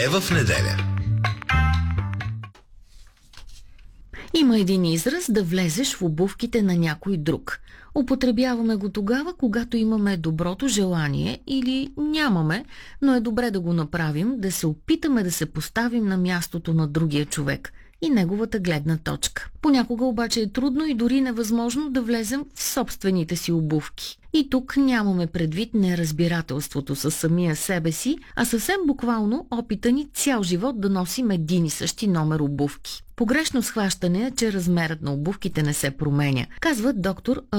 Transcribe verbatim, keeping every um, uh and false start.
е в неделя. Има един израз да влезеш в обувките на някой друг. Употребяваме го тогава, когато имаме доброто желание или нямаме, но е добре да го направим, да се опитаме да се поставим на мястото на другия човек и неговата гледна точка. Понякога обаче е трудно и дори невъзможно да влезем в собствените си обувки. И тук нямаме предвид неразбирателството със самия себе си, а съвсем буквално опита ни цял живот да носим един и същи номер обувки. Погрешно схващане е, че размерът на обувките не се променя, казва доктор